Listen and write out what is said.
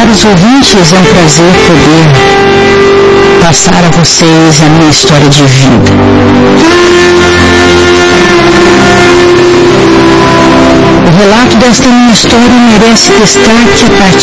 caros ouvintes, é um prazer poder passar a vocês a minha história de vida. O relato desta minha história merece destaque a partir